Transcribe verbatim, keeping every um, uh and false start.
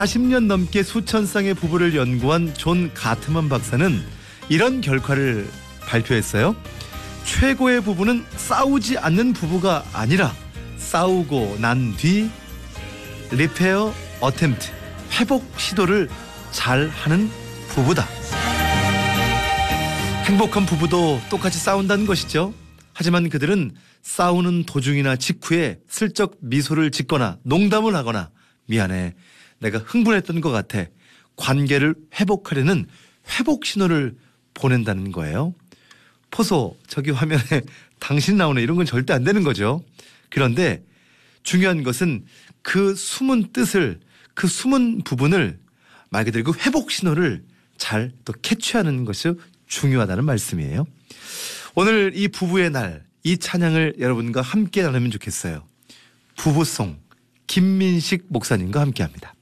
사십 년 넘게 수천 쌍의 부부를 연구한 존 가트만 박사는 이런 결과를 발표했어요. 최고의 부부는 싸우지 않는 부부가 아니라 싸우고 난 뒤 리페어 어템트, 회복 시도를 잘하는 부부다. 행복한 부부도 똑같이 싸운다는 것이죠. 하지만 그들은 싸우는 도중이나 직후에 슬쩍 미소를 짓거나 농담을 하거나 미안해, 내가 흥분했던 것 같아, 관계를 회복하려는 회복 신호를 보낸다는 거예요. 포소, 저기 화면에 당신 나오네, 이런 건 절대 안 되는 거죠. 그런데 중요한 것은 그 숨은 뜻을, 그 숨은 부분을, 말 그대로 그 회복 신호를 잘 또 캐치하는 것이 중요하다는 말씀이에요. 오늘 이 부부의 날, 이 찬양을 여러분과 함께 나누면 좋겠어요. 부부송, 김민식 목사님과 함께합니다.